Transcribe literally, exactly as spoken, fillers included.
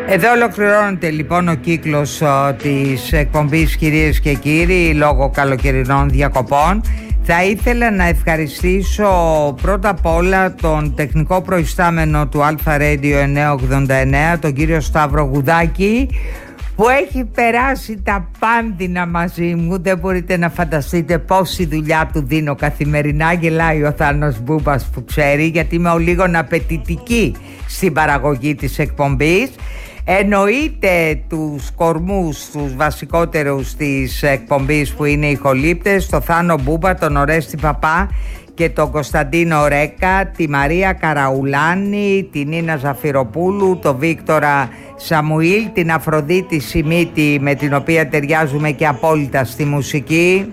Εδώ ολοκληρώνεται λοιπόν ο κύκλος ο, της εκπομπής, κυρίες και κύριοι, λόγω καλοκαιρινών διακοπών. Θα ήθελα να ευχαριστήσω πρώτα απ' όλα τον τεχνικό προϊστάμενο του Αλφα Radio εννιακόσια ογδόντα εννέα, τον κύριο Σταύρο Γουδάκη, που έχει περάσει τα πάνδυνα μαζί μου. Δεν μπορείτε να φανταστείτε πόση δουλειά του δίνω καθημερινά. Γελάει ο Θάνος Μπούμπας που ξέρει, γιατί είμαι ο λίγον απαιτητική στην παραγωγή της εκπομπής. Εννοείται τους κορμούς, τους βασικότερους της εκπομπής, που είναι οι χολύπτες, το Θάνο Μπούμπα, τον Ορέστη Παπά και τον Κωνσταντίνο Ρέκα, τη Μαρία Καραουλάνη, την Νίνα Ζαφυροπούλου, τον Βίκτορα Σαμουήλ, την Αφροδίτη Σιμίτη, με την οποία ταιριάζουμε και απόλυτα στη μουσική,